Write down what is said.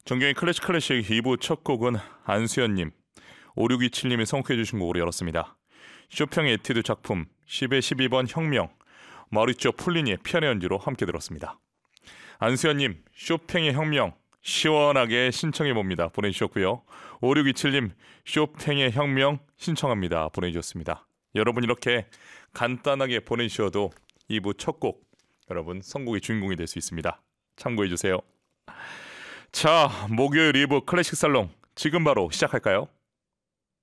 정경의 클래식 2부 첫 곡은 안수연님, 5627님이 선곡해 주신 곡으로 열었습니다. 쇼팽의 에티드 작품 10의 12번 혁명, 마우리치오 폴리니의 피아노 연주로 함께 들었습니다. 안수연님, 쇼팽의 혁명 시원하게 신청해봅니다 보내주셨고요. 5627님, 쇼팽의 혁명 신청합니다 보내주셨습니다. 여러분 이렇게 간단하게 보내주셔도 2부 첫 곡 여러분 선곡의 주인공이 될 수 있습니다. 참고해주세요. 자, 목요일 2부 클래식 살롱 지금 바로 시작할까요?